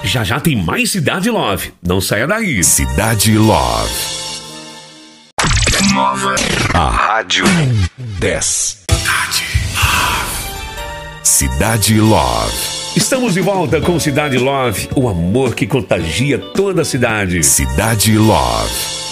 Já já tem mais Cidade Love. Não saia daí. Cidade Love. Nova. A Rádio 10. Cidade Love. Estamos de volta com Cidade Love, o amor que contagia toda a cidade. Cidade Love.